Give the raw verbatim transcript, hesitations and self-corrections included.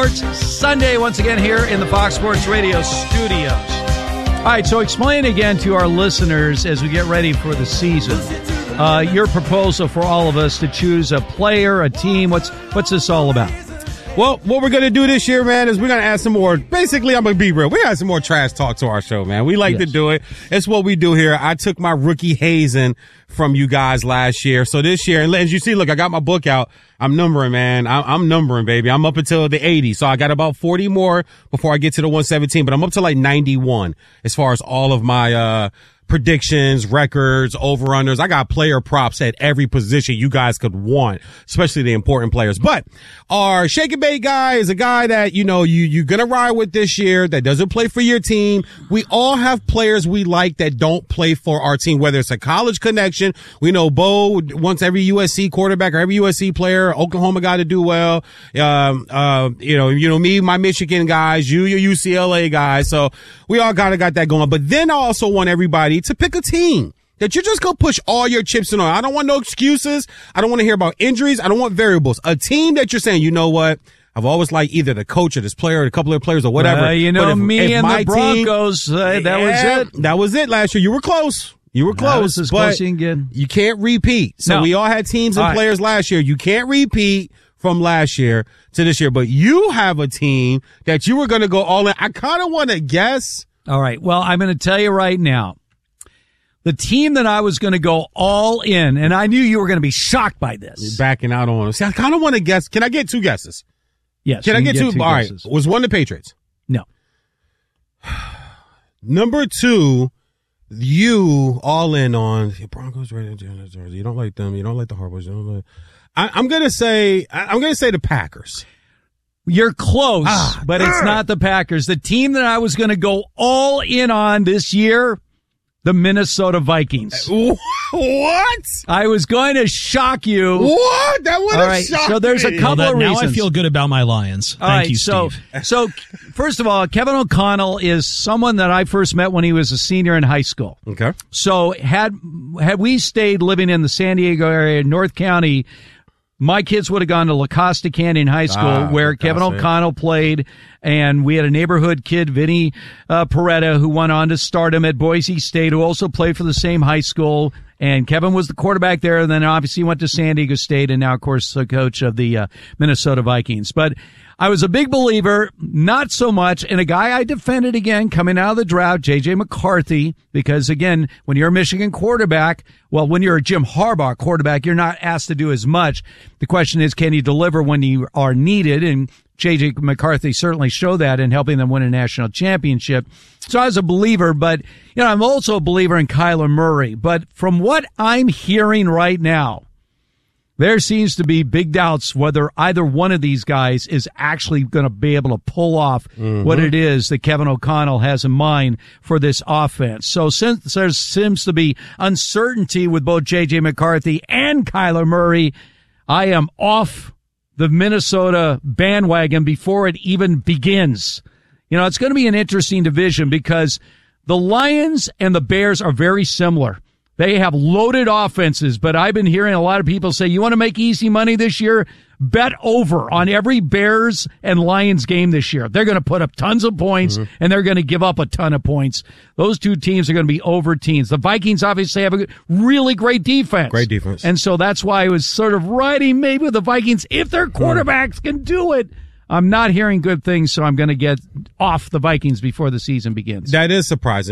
Sports Sunday once again here in the Fox Sports Radio studios. All right, so explain again to our listeners as we get ready for the season, uh, your proposal for all of us to choose a player, a team. What's what's this all about? Well, what we're going to do this year, man, is we're going to add some more. Basically, I'm going to be real. We add some more trash talk to our show, man. We like yes. to do it. It's what we do here. I took my rookie hazing from you guys last year. So this year, and as you see, look, I got my book out. I'm numbering, man. I'm, I'm numbering, baby. I'm up until the eighty. So I got about forty more before I get to the one seventeen, but I'm up to like ninety-one as far as all of my, uh, predictions, records, over-unders. I got player props at every position you guys could want, especially the important players. But our Shake and Bake guy is a guy that, you know, you, you're going to ride with this year that doesn't play for your team. We all have players we like that don't play for our team, whether it's a college connection. We know Bo wants every U S C quarterback or every U S C player, Oklahoma guy to do well. Um, uh, you know, you know, me, my Michigan guys, you, your U C L A guys. So we all kind of got that going. But then I also want everybody to pick a team that you're just going to push all your chips in on. I don't want no excuses. I don't want to hear about injuries. I don't want variables. A team that you're saying, you know what? I've always liked either the coach or this player or a couple of players or whatever. Uh, you know, if, me if and the Broncos, team, uh, that yeah, was it. That was it last year. You were close. You were close. As but close as you can get. You can't repeat. So no. we all had teams and all players right. last year. You can't repeat from last year to this year. But you have a team that you were going to go all in. I kind of want to guess. All right. Well, I'm going to tell you right now. The team that I was going to go all in, and I knew you were going to be shocked by this. You're backing out on them. See, I kind of want to guess. Can I get two guesses? Yes. Can I get, get two? two all guesses. right. Was one the Patriots? No. Number two, you all in on Broncos, Raiders, Jersey. You don't like them. You don't like the Harbors. You don't like. I, I'm gonna say. I, I'm gonna say the Packers. You're close, ah, but it's uh. not the Packers. The team that I was going to go all in on this year. The Minnesota Vikings. What? I was going to shock you. What? That would have right, shocked so there's me. a couple well, that, of reasons. Now I feel good about my Lions. All Thank right, you, so, Steve. So, first of all, Kevin O'Connell is someone that I first met when he was a senior in high school. Okay. So had had we stayed living in the San Diego area, North County, my kids would have gone to La Costa Canyon High School, ah, where Kevin O'Connell played, and we had a neighborhood kid, Vinny uh, Peretta, who went on to stardom at Boise State, who also played for the same high school. And Kevin was the quarterback there, and then obviously went to San Diego State, and now, of course, the coach of the uh, Minnesota Vikings. But I was a big believer, not so much, in a guy I defended again coming out of the draft, J J McCarthy, because, again, when you're a Michigan quarterback, well, when you're a Jim Harbaugh quarterback, you're not asked to do as much. The question is, can you deliver when you are needed? And J J McCarthy certainly showed that in helping them win a national championship. So I was a believer, but, you know, I'm also a believer in Kyler Murray. But from what I'm hearing right now, there seems to be big doubts whether either one of these guys is actually going to be able to pull off mm-hmm. what it is that Kevin O'Connell has in mind for this offense. So since there seems to be uncertainty with both J J McCarthy and Kyler Murray, I am off the Minnesota bandwagon before it even begins. You know, it's going to be an interesting division because the Lions and the Bears are very similar. They have loaded offenses, but I've been hearing a lot of people say, you want to make easy money this year? Bet over on every Bears and Lions game this year. They're going to put up tons of points, mm-hmm. and they're going to give up a ton of points. Those two teams are going to be over teams. The Vikings obviously have a really great defense. Great defense. And so that's why I was sort of riding maybe with the Vikings. If their quarterbacks mm. can do it, I'm not hearing good things, so I'm going to get off the Vikings before the season begins. That is surprising.